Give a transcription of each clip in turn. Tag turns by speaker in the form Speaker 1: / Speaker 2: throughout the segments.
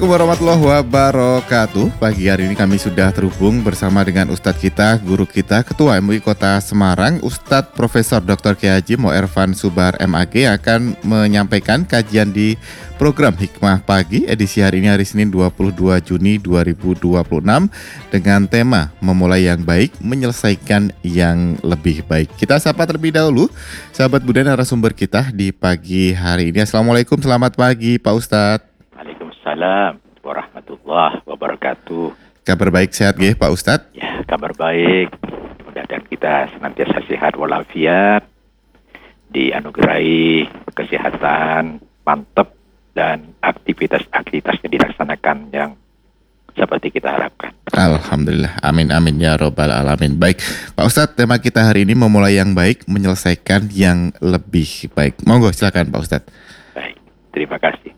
Speaker 1: Warahmatullahi wabarakatuh. Pagi hari ini kami sudah terhubung bersama dengan Ustadz kita, guru kita, Ketua MUI Kota Semarang, Ustadz Profesor Dr. Kiai Haji Moerfan Subar MAG yang akan menyampaikan kajian di program Hikmah Pagi edisi hari ini, hari Senin 22 Juni 2026 dengan tema Memulai yang Baik, Menyelesaikan yang Lebih Baik. Kita sapa terlebih dahulu sahabat budaya narasumber kita di pagi hari ini. Assalamualaikum, selamat pagi Pak Ustadz.
Speaker 2: Waalaikumsalam warahmatullahi wabarakatuh.
Speaker 1: Kabar baik, sehat ya Pak Ustadz?
Speaker 2: Ya, kabar baik. Mudah-mudahan kita senantiasa sehat walafiat, dianugerahi kesehatan, mantap, dan aktivitas-aktivitasnya dilaksanakan yang seperti kita harapkan.
Speaker 1: Alhamdulillah, amin amin ya robbal alamin. Baik, Pak Ustadz, tema kita hari ini memulai yang baik, menyelesaikan yang lebih baik. Monggo silakan Pak Ustadz.
Speaker 2: Baik, terima kasih.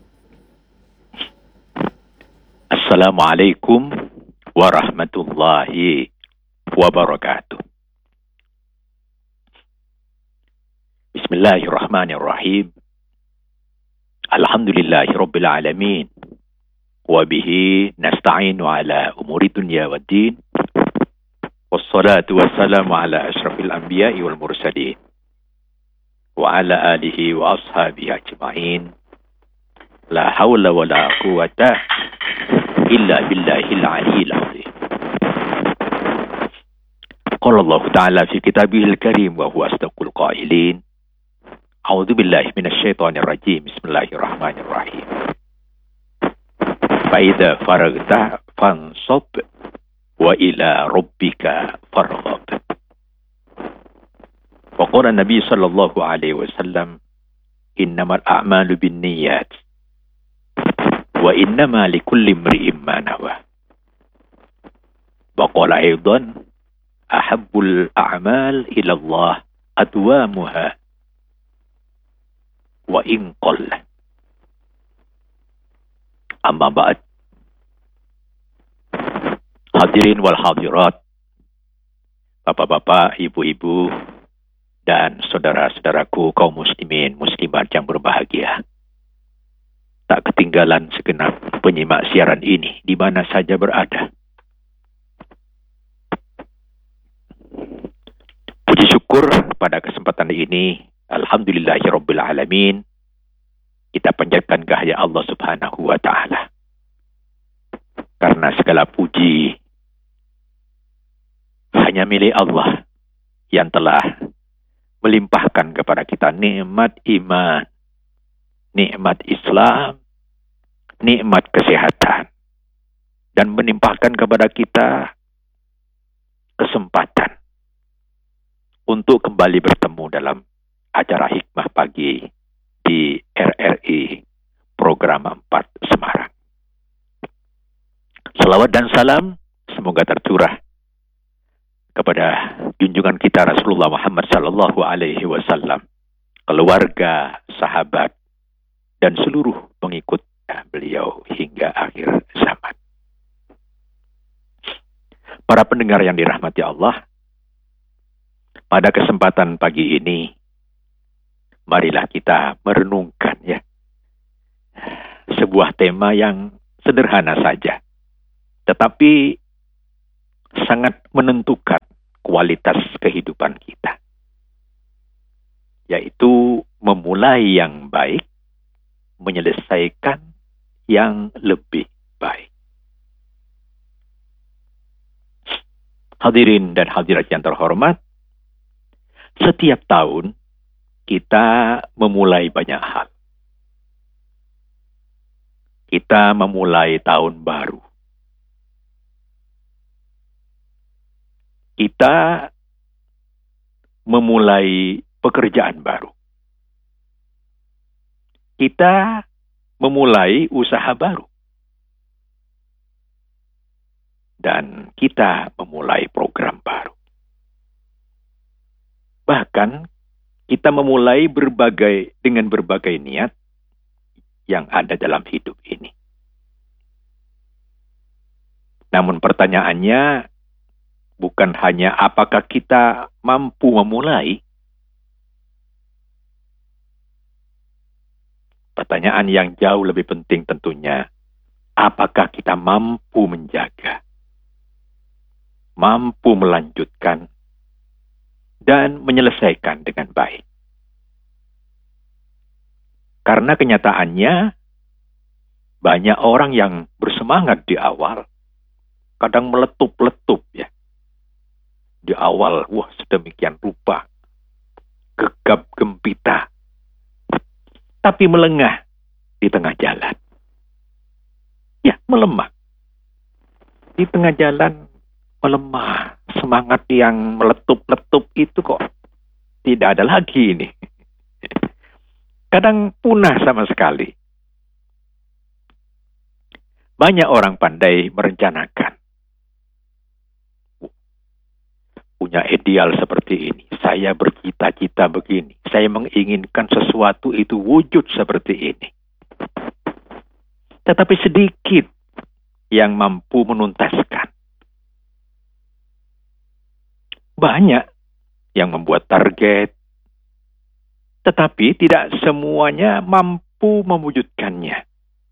Speaker 2: Assalamualaikum warahmatullahi wabarakatuh. Bismillahirrahmanirrahim. Alhamdulillahi rabbil alamin. Wabihi nasta'inu ala umuri dunya wad din. Wassalatu wassalamu ala ashrafil anbiya'i wal mursalin. Wa ala alihi wa ashabihi ajma'in. La hawla wa la quwata illa billahil aliyyil azim. Qala Allah Ta'ala fi kitabihil karim wa huwa asdaqul qailin. A'udzu billahi minasy syaithanir rajim. Bismillahirrahmanirrahim. Fa idza faragta fansab wa ila rabbika farghab. Wa qala Nabi sallallahu alaihi wasallam, innamal a'malu binniyat wa innama likulli imri'in ma nawa. Wa qala aidan ahabbul a'mal ila Allah adwamuha wa in qalla. Amma ba'd. Hadirin wal hadirat, bapak-bapak, ibu-ibu, dan saudara-saudaraku kaum muslimin muslimat yang berbahagia. Tak ketinggalan segenap penyimak siaran ini di mana saja berada. Puji syukur pada kesempatan ini, alhamdulillahirabbil alamin, kita panjatkan kehadirat Allah Subhanahu wa taala. Karena segala puji hanya milik Allah yang telah melimpahkan kepada kita nikmat iman, nikmat Islam, nikmat kesehatan, dan menimpahkan kepada kita kesempatan untuk kembali bertemu dalam acara Hikmah Pagi di RRI Program 4 Semarang. Salawat dan salam semoga tercurah kepada junjungan kita Rasulullah Muhammad sallallahu alaihi wasallam, keluarga, sahabat, dan seluruh pengikut beliau hingga akhir zaman. Para pendengar yang dirahmati Allah, pada kesempatan pagi ini, marilah kita merenungkan sebuah tema yang sederhana saja, tetapi sangat menentukan kualitas kehidupan kita, yaitu memulai yang baik, menyelesaikan yang lebih baik. Hadirin dan hadirat yang terhormat, setiap tahun kita memulai banyak hal. Kita memulai tahun baru. Kita memulai pekerjaan baru. Kita memulai usaha baru. Dan kita memulai program baru. Bahkan kita memulai dengan berbagai niat yang ada dalam hidup ini. Namun pertanyaannya bukan hanya apakah kita mampu memulai, Pertanyaan yang jauh lebih penting tentunya, apakah kita mampu menjaga, mampu melanjutkan, dan menyelesaikan dengan baik. Karena kenyataannya, banyak orang yang bersemangat di awal, kadang meletup-letup ya. Di awal, wah sedemikian rupa, gegap gempita, tapi melengah di tengah jalan. Ya, melemah. Di tengah jalan melemah. Semangat yang meletup-letup itu kok tidak ada lagi ini. Kadang punah sama sekali. Banyak orang pandai merencanakan. Punya ideal seperti ini. Saya bercita-cita begini. Saya menginginkan sesuatu itu wujud seperti ini. Tetapi sedikit yang mampu menuntaskan. Banyak yang membuat target, tetapi tidak semuanya mampu mewujudkannya.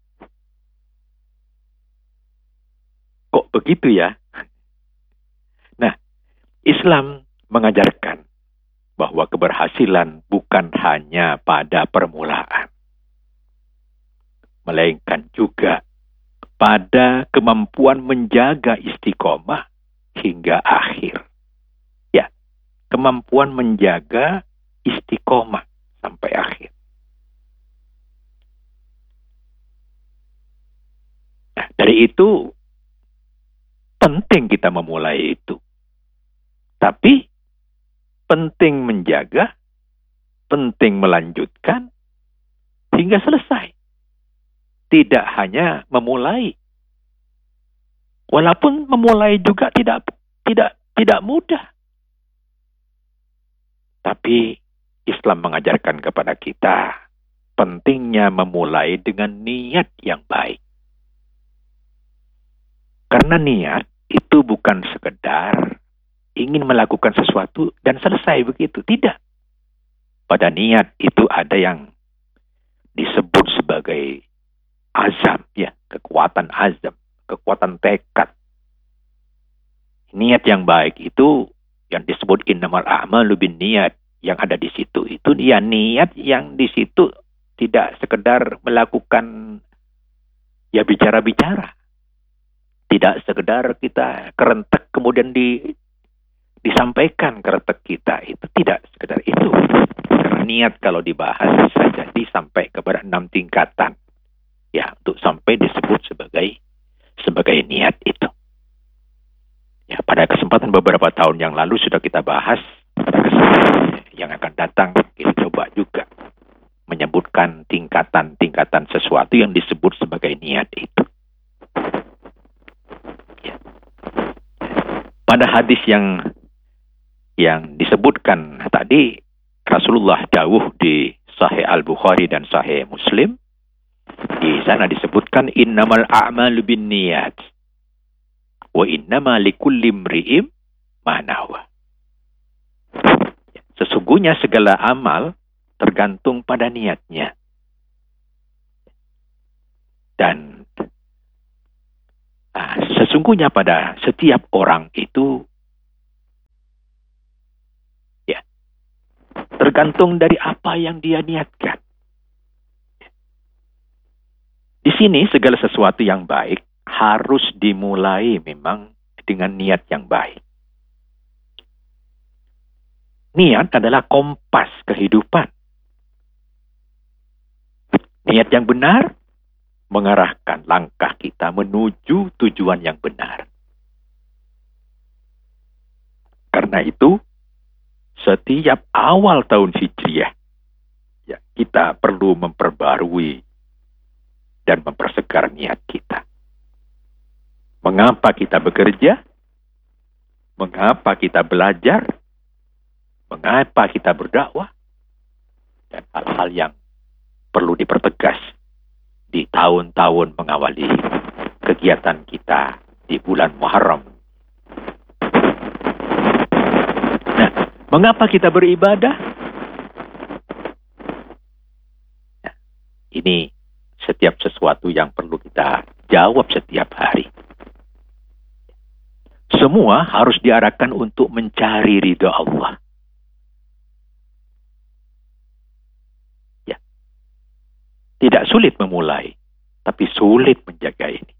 Speaker 2: Kok begitu ya? Nah, Islam mengajarkan bahwa keberhasilan bukan hanya pada permulaan, melainkan juga pada kemampuan menjaga istiqomah hingga akhir. Ya, kemampuan menjaga istiqomah sampai akhir. Nah, dari itu penting kita memulai itu. Tapi penting menjaga, penting melanjutkan hingga selesai. Tidak hanya memulai. Walaupun memulai juga tidak mudah. Tapi Islam mengajarkan kepada kita pentingnya memulai dengan niat yang baik. Karena niat itu bukan sekedar ingin melakukan sesuatu dan selesai begitu. Tidak. Pada niat itu ada yang disebut sebagai azam, ya, kekuatan azam, kekuatan tekad. Niat yang baik itu yang disebut innamal a'malu binniyat, yang ada di situ itu ya niat yang di situ tidak sekedar melakukan ya bicara-bicara. Tidak sekedar kita kerentek kemudian disampaikan kerentek kita, itu tidak sekedar itu. Karena niat kalau dibahas bisa jadi sampai kepada 6 tingkatan. Ya, untuk sampai disebut sebagai niat itu. Ya, pada kesempatan beberapa tahun yang lalu sudah kita bahas. Pada kesempatan yang akan datang kita coba juga menyebutkan tingkatan-tingkatan sesuatu yang disebut sebagai niat itu. Ya. Pada hadis yang disebutkan tadi, Rasulullah dawuh di Sahih Al-Bukhari dan Sahih Muslim. Di sana disebutkan innamal a'malu binniyat wa innama likulli imri'in ma nawa. Sesungguhnya segala amal tergantung pada niatnya. Dan sesungguhnya pada setiap orang itu ya tergantung dari apa yang dia niatkan. Di sini segala sesuatu yang baik harus dimulai memang dengan niat yang baik. Niat adalah kompas kehidupan. Niat yang benar mengarahkan langkah kita menuju tujuan yang benar. Karena itu, setiap awal tahun Hijriah, ya, kita perlu memperbarui dan mempersegar niat kita. Mengapa kita bekerja? Mengapa kita belajar? Mengapa kita berdakwah? Dan hal-hal yang perlu dipertegas di tahun-tahun mengawali kegiatan kita di bulan Muharram. Nah, mengapa kita beribadah? Nah, ini setiap sesuatu yang perlu kita dijawab setiap hari. Semua harus diarahkan untuk mencari ridha Allah. Ya. Tidak sulit memulai, tapi sulit menjaga ini.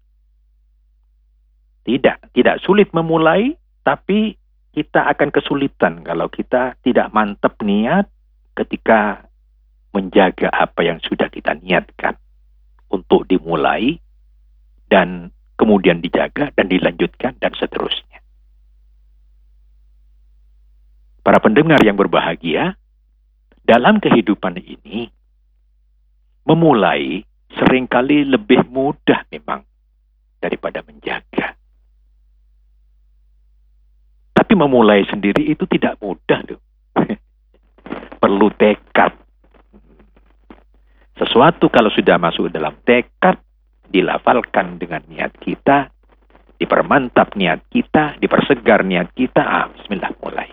Speaker 2: Tidak sulit memulai, tapi kita akan kesulitan kalau kita tidak mantap niat ketika menjaga apa yang sudah kita niatkan untuk dimulai dan kemudian dijaga dan dilanjutkan dan seterusnya. Para pendengar yang berbahagia, dalam kehidupan ini memulai seringkali lebih mudah memang daripada menjaga. Tapi memulai sendiri itu tidak mudah loh. Perlu tekad. Sesuatu kalau sudah masuk dalam tekad, dilafalkan dengan niat kita, dipermantap niat kita, dipersegar niat kita, bismillah mulai.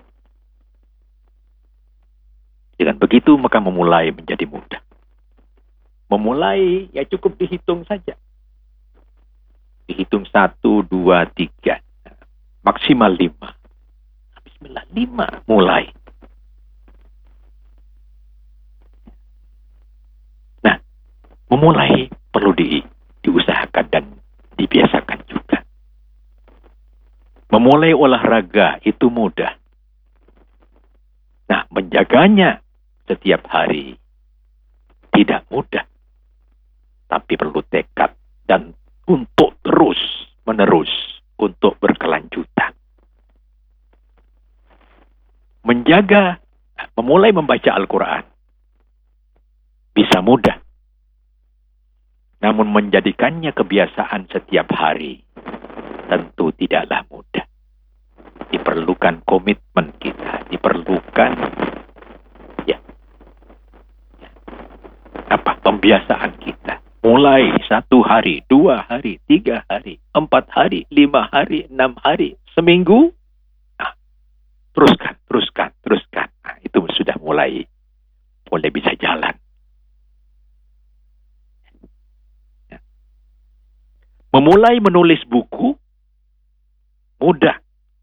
Speaker 2: Dengan begitu maka memulai menjadi mudah. Memulai ya cukup dihitung saja. Dihitung 1, 2, 3. Maksimal 5. Bismillah, 5 mulai. Nah, memulai perlu diusahakan dan dibiasakan juga. Memulai olahraga itu mudah. Nah, menjaganya setiap hari tidak mudah. Tapi perlu tekad dan untuk terus menerus untuk berkelanjutan. Menjaga, memulai membaca Al-Quran bisa mudah. Namun menjadikannya kebiasaan setiap hari tentu tidaklah mudah. Diperlukan komitmen kita, diperlukan pembiasaan kita. Mulai 1 hari, 2 hari, 3 hari, 4 hari, 5 hari, 6 hari, seminggu. Nah, teruskan. Nah, itu sudah mulai bisa jalan. Memulai menulis buku mudah.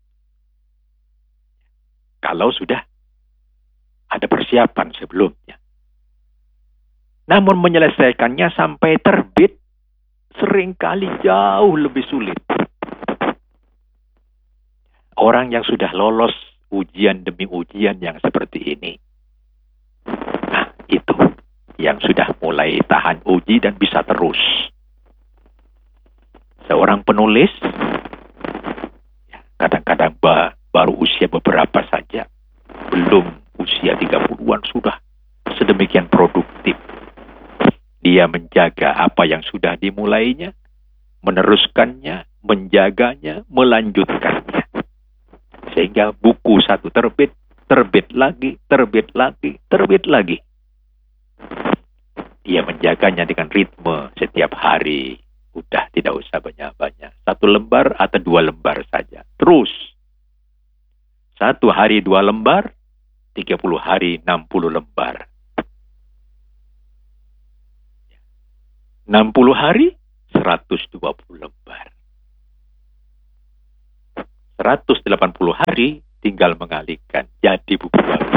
Speaker 2: Kalau sudah ada persiapan sebelumnya. Namun menyelesaikannya sampai terbit seringkali jauh lebih sulit. Orang yang sudah lolos ujian demi ujian yang seperti ini. Nah, itu yang sudah mulai tahan uji dan bisa terus. Seorang penulis, kadang-kadang baru usia beberapa saja, belum usia 30-an sudah sedemikian produktif. Dia menjaga apa yang sudah dimulainya, meneruskannya, menjaganya, melanjutkannya. Sehingga buku satu terbit lagi. Dia menjaganya dengan ritme setiap hari. Udah tidak usah banyak-banyak. 1 lembar atau 2 lembar saja. Terus. 1 hari 2 lembar, 30 hari 60 lembar. 60 hari, 120 lembar. 180 hari, tinggal mengalihkan. Jadi buku bagus.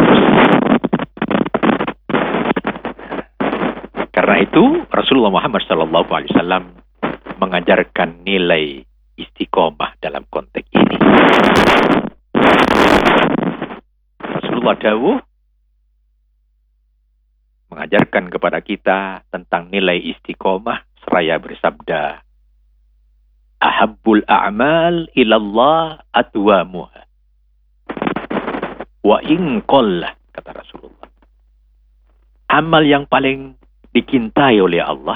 Speaker 2: Karena itu, Rasulullah Muhammad SAW mengajarkan nilai istiqomah dalam konteks ini. Rasulullah dawuh mengajarkan kepada kita tentang nilai istiqomah seraya bersabda, ahabbul a'mal ilallah atwamuha wa in qalla, kata Rasulullah. Amal yang paling dicintai oleh Allah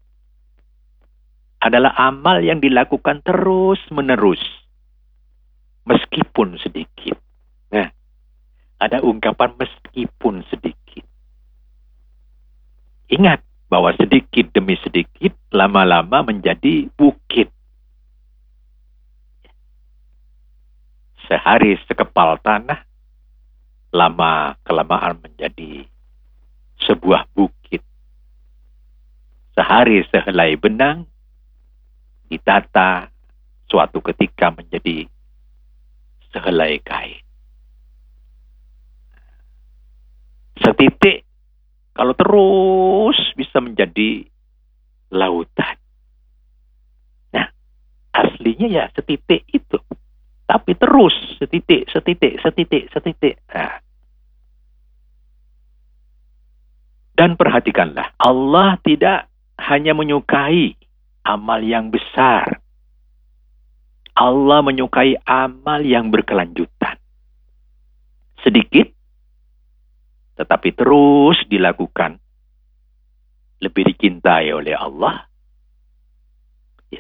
Speaker 2: adalah amal yang dilakukan terus menerus meskipun sedikit. Nah, ada ungkapan meskipun sedikit. Ingat bahwa sedikit demi sedikit lama-lama menjadi bukit. Sehari sekepal tanah, lama-kelamaan menjadi sebuah bukit. Sehari sehelai benang, ditata suatu ketika menjadi sehelai kain. Setitik kalau terus bisa menjadi lautan. Nah, aslinya ya setitik itu. Tapi terus setitik. Nah. Dan perhatikanlah, Allah tidak hanya menyukai amal yang besar. Allah menyukai amal yang berkelanjutan. Sedikit, tetapi terus dilakukan. Lebih dicintai oleh Allah. Ya.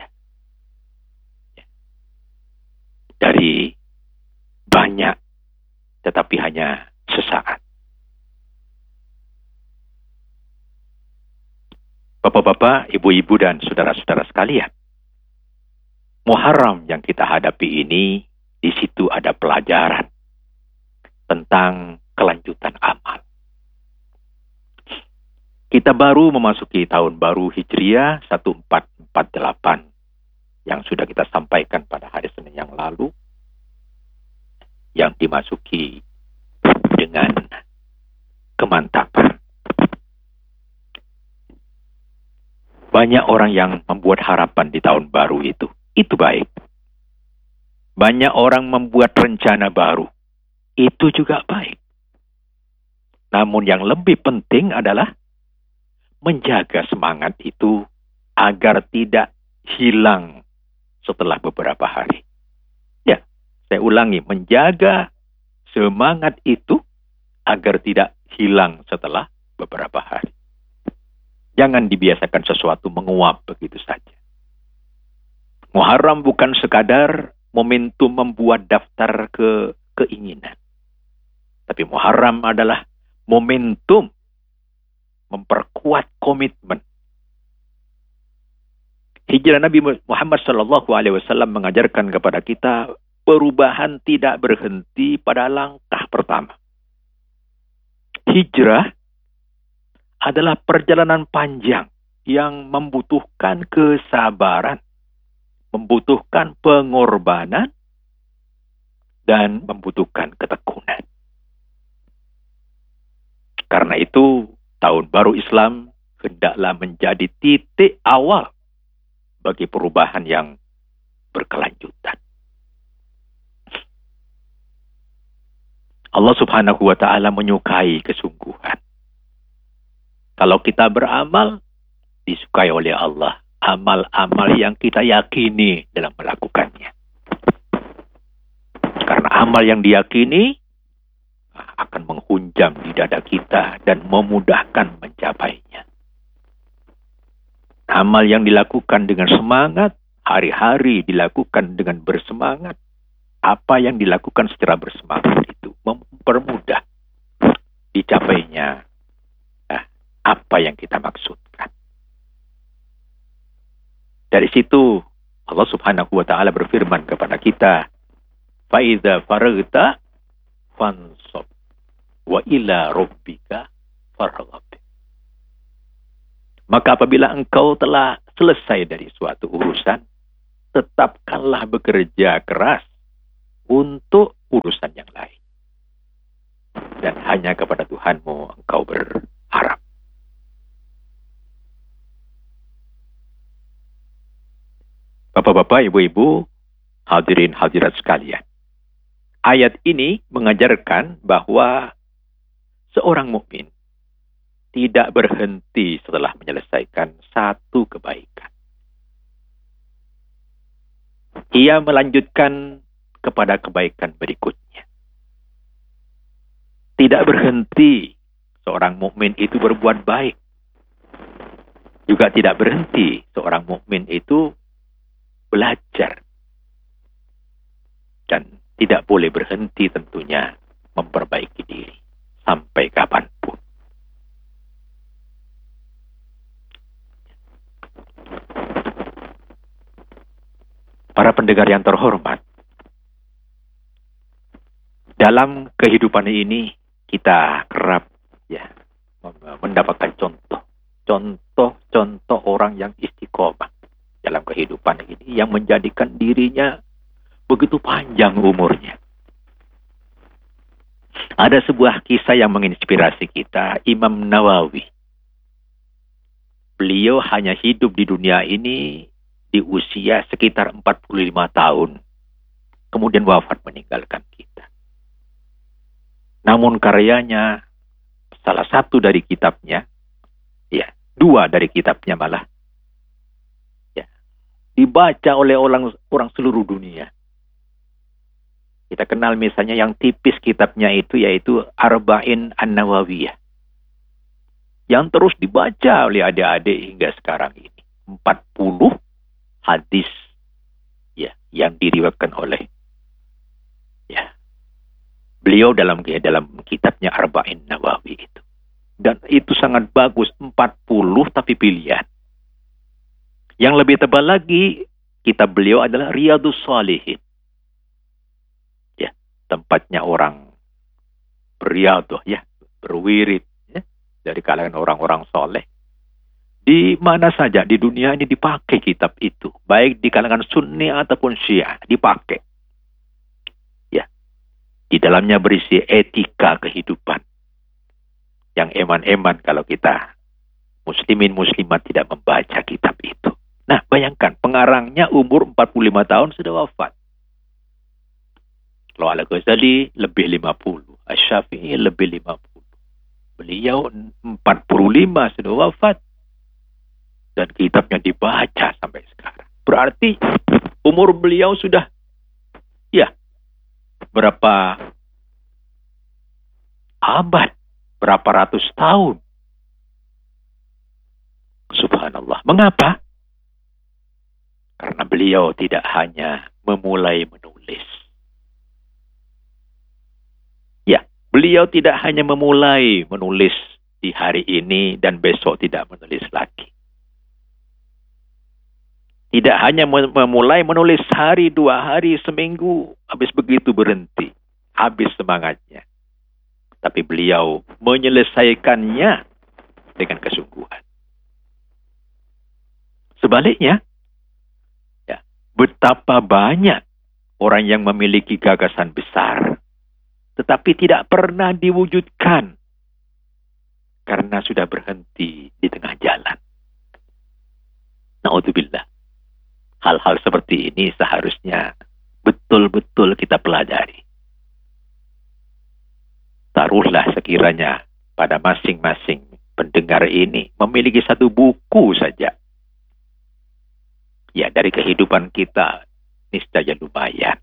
Speaker 2: Dari banyak, tetapi hanya sesaat. Bapak-bapak, ibu-ibu, dan saudara-saudara sekalian, Muharram yang kita hadapi ini, di situ ada pelajaran tentang kelanjutan amal. Kita baru memasuki tahun baru Hijriah 1448 yang sudah kita sampaikan pada hari Senin yang lalu, yang dimasuki dengan kemantapan. Banyak orang yang membuat harapan di tahun baru itu. Itu baik. Banyak orang membuat rencana baru. Itu juga baik. Namun yang lebih penting adalah menjaga semangat itu agar tidak hilang setelah beberapa hari. Ya, saya ulangi. Menjaga semangat itu agar tidak hilang setelah beberapa hari. Jangan dibiasakan sesuatu menguap begitu saja. Muharram bukan sekadar momentum membuat daftar keinginan. Tapi Muharram adalah momentum memperkuat komitmen. Hijrah Nabi Muhammad SAW mengajarkan kepada kita perubahan tidak berhenti pada langkah pertama. Hijrah adalah perjalanan panjang yang membutuhkan kesabaran, membutuhkan pengorbanan, dan membutuhkan ketekunan. Karena itu, tahun baru Islam hendaklah menjadi titik awal bagi perubahan yang berkelanjutan. Allah Subhanahu wa Ta'ala menyukai kesungguhan. Kalau kita beramal, disukai oleh Allah. Amal-amal yang kita yakini dalam melakukannya. Karena amal yang diyakini akan menghunjam di dada kita dan memudahkan mencapainya. Amal yang dilakukan dengan semangat, hari-hari dilakukan dengan bersemangat. Apa yang dilakukan secara bersemangat itu mempermudah dicapainya apa yang kita maksudkan. Dari situ Allah Subhanahu wa Ta'ala berfirman kepada kita, fa idza faragta fansab wa ila rabbika farghab. Maka apabila engkau telah selesai dari suatu urusan, tetapkanlah bekerja keras untuk urusan yang lain. Dan hanya kepada Tuhanmu engkau berharap. Bapak-bapak, ibu-ibu, hadirin hadirat sekalian. Ayat ini mengajarkan bahwa seorang mukmin tidak berhenti setelah menyelesaikan satu kebaikan. Ia melanjutkan kepada kebaikan berikutnya. Tidak berhenti seorang mukmin itu berbuat baik. Juga tidak berhenti seorang mukmin itu belajar. Dan tidak boleh berhenti tentunya memperbaiki diri sampai kapanpun. Para pendengar yang terhormat, dalam kehidupan ini kita kerap mendapatkan contoh orang yang istiqomah dalam kehidupan. kehidupan ini yang menjadikan dirinya begitu panjang umurnya. Ada sebuah kisah yang menginspirasi kita, Imam Nawawi. Beliau hanya hidup di dunia ini di usia sekitar 45 tahun. Kemudian wafat meninggalkan kita. Namun karyanya, salah satu dari kitabnya, ya, dua dari kitabnya malah, ya, dibaca oleh orang seluruh dunia. Kita kenal misalnya yang tipis kitabnya itu, yaitu Arba'in An-Nawawiyah. Yang terus dibaca oleh adik-adik hingga sekarang ini. 40 hadis, ya, yang diriwayatkan oleh, ya, beliau dalam kitabnya Arba'in Nawawi itu. Dan itu sangat bagus, 40 tapi pilihan. Yang lebih tebal lagi, kitab beliau adalah Riyadhus Shalihin. Ya, tempatnya orang beriadah, ya, berwirid, ya, dari kalangan orang-orang soleh. Di mana saja di dunia ini dipakai kitab itu, baik di kalangan Sunni ataupun Syiah, dipakai. Ya, di dalamnya berisi etika kehidupan. Yang eman-eman kalau kita muslimin muslimat tidak membaca kitab itu. Nah, bayangkan pengarangnya umur 45 tahun sudah wafat. Kalau Al-Ghazali lebih 50, Asy-Syafi'i lebih 50. Beliau 45 sudah wafat. Dan kitabnya dibaca sampai sekarang. Berarti umur beliau sudah, ya, berapa abad, berapa ratus tahun. Subhanallah. Mengapa? Karena beliau tidak hanya memulai menulis. Ya, beliau tidak hanya memulai menulis di hari ini dan besok tidak menulis lagi. Tidak hanya memulai menulis hari, 2 hari, seminggu, habis begitu berhenti. Habis semangatnya. Tapi beliau menyelesaikannya dengan kesungguhan. Sebaliknya, ya, betapa banyak orang yang memiliki gagasan besar, tetapi tidak pernah diwujudkan karena sudah berhenti di tengah jalan. Na'udzubillah. Hal-hal seperti ini seharusnya betul-betul kita pelajari. Taruhlah sekiranya pada masing-masing pendengar ini memiliki satu buku saja. Ya, dari kehidupan kita niscaya lumayan.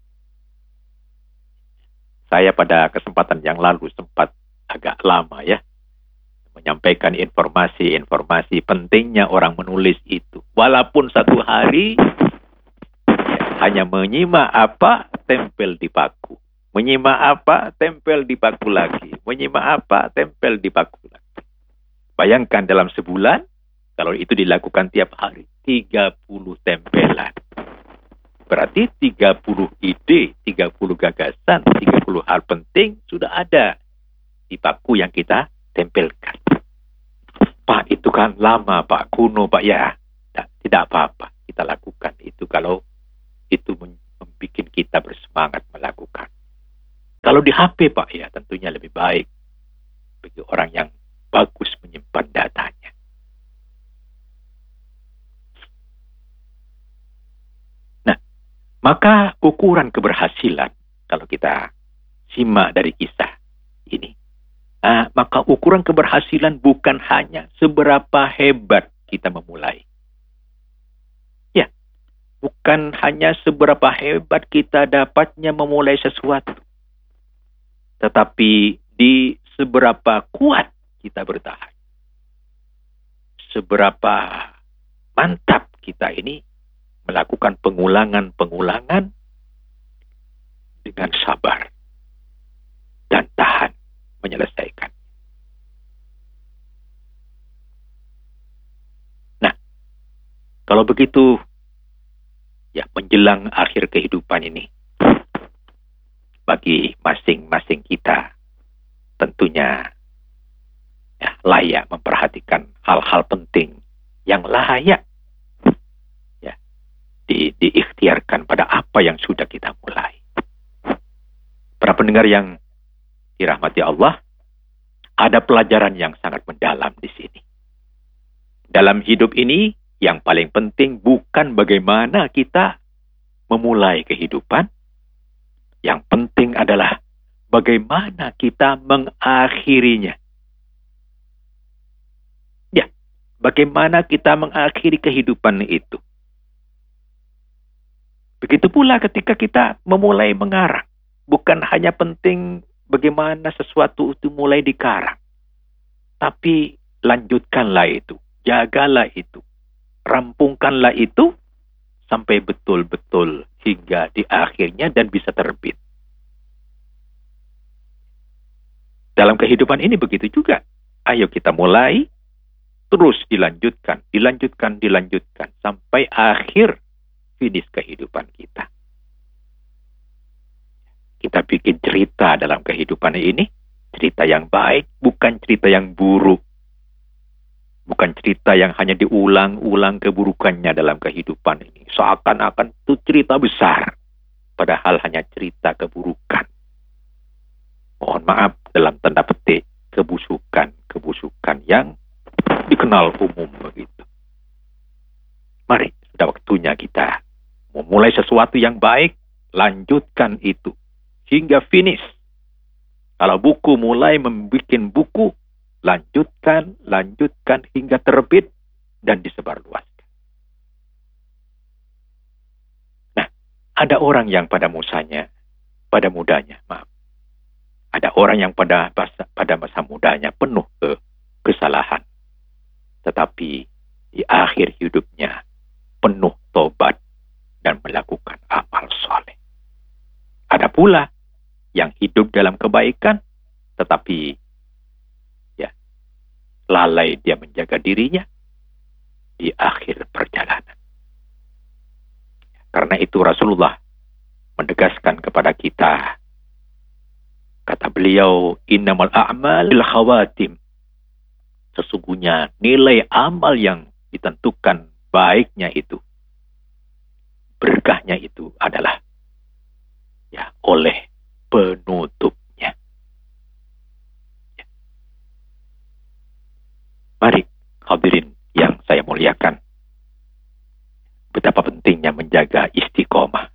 Speaker 2: Saya pada kesempatan yang lalu sempat agak lama, ya, menyampaikan informasi pentingnya orang menulis itu. Walaupun satu hari, ya, hanya menyimak apa, tempel di paku. Menyimak apa, tempel di paku lagi. Menyimak apa, tempel di paku lagi. Bayangkan dalam sebulan, kalau itu dilakukan tiap hari, 30 tempelan. Berarti 30 ide, 30 gagasan, 30 hal penting sudah ada di paku yang kita tempelkan. Pak, itu kan lama, Pak, kuno, Pak, ya. Tidak apa-apa, kita lakukan itu kalau itu membuat kita bersemangat melakukan. Kalau di HP, Pak, ya tentunya lebih baik bagi orang yang bagus menyimpan datanya. Nah, maka ukuran keberhasilan, kalau kita simak dari kisah ini, maka ukuran keberhasilan bukan hanya seberapa hebat kita memulai. Ya, bukan hanya seberapa hebat kita dapatnya memulai sesuatu. Tetapi di seberapa kuat kita bertahan. Seberapa mantap kita ini melakukan pengulangan-pengulangan dengan sabar dan tahan menyelesaikan. Nah, kalau begitu, ya, menjelang akhir kehidupan ini, bagi masing-masing kita tentunya, ya, layak memperhatikan hal-hal penting yang layak, ya, pada apa yang sudah kita mulai. Para pendengar yang dirahmati Allah, ada pelajaran yang sangat mendalam di sini. Dalam hidup ini, yang paling penting bukan bagaimana kita memulai kehidupan. Yang penting adalah bagaimana kita mengakhirinya. Ya, bagaimana kita mengakhiri kehidupan itu. Begitu pula ketika kita memulai mengarang. Bukan hanya penting bagaimana sesuatu itu mulai dikarang. Tapi lanjutkanlah itu. Jagalah itu. Rampungkanlah itu sampai betul-betul hingga di akhirnya dan bisa terbit. Dalam kehidupan ini begitu juga. Ayo kita mulai, terus dilanjutkan sampai akhir finish kehidupan kita. Kita bikin cerita dalam kehidupan ini, cerita yang baik, bukan cerita yang buruk. Bukan cerita yang hanya diulang-ulang keburukannya dalam kehidupan ini. Seakan-akan itu cerita besar. Padahal hanya cerita keburukan. Mohon maaf dalam tanda petik kebusukan yang dikenal umum begitu. Mari, sudah waktunya kita memulai sesuatu yang baik, lanjutkan itu hingga finish. Kalau buku mulai membuat buku, lanjutkan hingga terbit dan disebarluaskan. Nah, ada orang yang pada mudanya, ada orang yang pada masa mudanya penuh kesalahan. Tetapi di akhir hidupnya penuh tobat dan melakukan amal soleh. Ada pula yang hidup dalam kebaikan, tetapi lalai dia menjaga dirinya di akhir perjalanan. Karena itu Rasulullah menegaskan kepada kita, kata beliau, innamal a'mal bil khawatim. Sesungguhnya nilai amal yang ditentukan baiknya itu, berkahnya itu adalah oleh penutupnya. Mari hadirin yang saya muliakan, betapa pentingnya menjaga istiqomah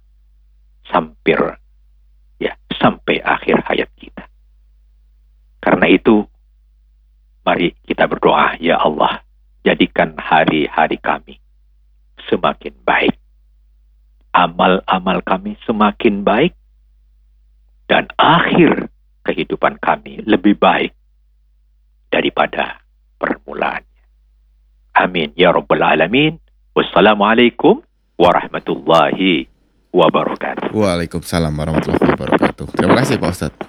Speaker 2: sampai akhir hayat kita. Karena itu, mari kita berdoa, ya Allah, jadikan hari-hari kami semakin baik. Amal-amal kami semakin baik. Dan akhir kehidupan kami lebih baik daripada permulaannya. Amin ya rabbal alamin. Wassalamualaikum warahmatullahi wabarakatuh.
Speaker 1: Waalaikumsalam warahmatullahi wabarakatuh. Terima kasih Pak Ustadz.